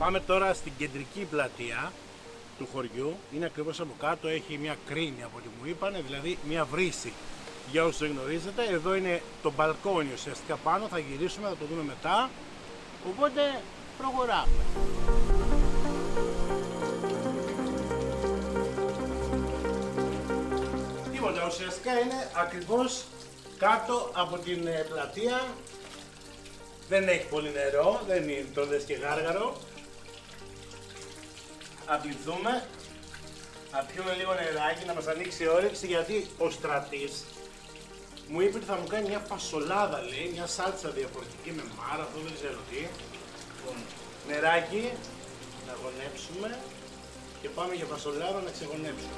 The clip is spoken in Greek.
Πάμε τώρα στην κεντρική πλατεία του χωριού. Είναι ακριβώς από κάτω, έχει μια κρίνη από ό,τι μου είπανε, δηλαδή μια βρύση. Για όσους δεν γνωρίζετε, εδώ είναι το μπαλκόνι ουσιαστικά πάνω, θα γυρίσουμε, θα το δούμε μετά. Οπότε προχωράμε. Τίποτα, ουσιαστικά είναι ακριβώς κάτω από την πλατεία. Δεν έχει πολύ νερό, δεν είναι το λες και γάργαρο. Θα πληθούμε, θα πιούμε λίγο νεράκι να μας ανοίξει η όρεξη, γιατί ο Στρατής μου είπε ότι θα μου κάνει μια φασολάδα, λέει, μια σάλτσα διαφορετική με μάρα, αυτό δεν ξέρω τι. Νεράκι, να γονέψουμε και πάμε για φασολάδα να ξεγονέψουμε.